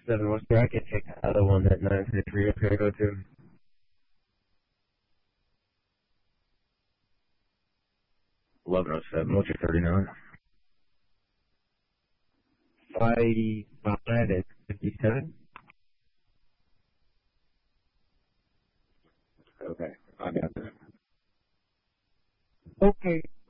7, what's the I can take the other one that 953 is going to go to? 1107, what's your 39? 585 and 57? Okay, I got that. Okay.